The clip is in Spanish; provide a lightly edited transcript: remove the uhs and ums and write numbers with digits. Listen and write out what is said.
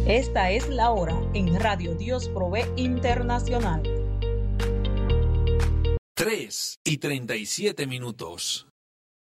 Esta es la hora en Radio Dios Provee Internacional. 3:37.